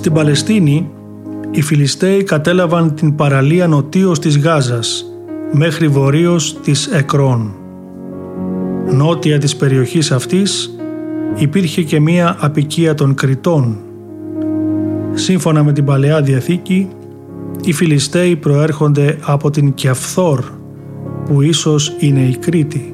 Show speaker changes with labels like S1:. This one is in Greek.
S1: Στην Παλαιστίνη, οι Φιλιστέοι κατέλαβαν την παραλία νοτίως της Γάζας, μέχρι βορείως της Εκρών. Νότια της περιοχής αυτής υπήρχε και μία αποικία των Κριτών. Σύμφωνα με την Παλαιά Διαθήκη, οι Φιλιστέοι προέρχονται από την Κεφθόρ, που ίσως είναι η Κρήτη.